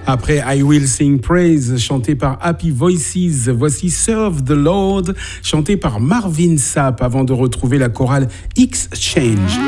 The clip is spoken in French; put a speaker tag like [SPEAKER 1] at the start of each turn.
[SPEAKER 1] Après I Will Sing Praise, chanté par Happy Voices, voici Serve the Lord, chanté par Marvin Sapp, avant de retrouver la chorale Exchange.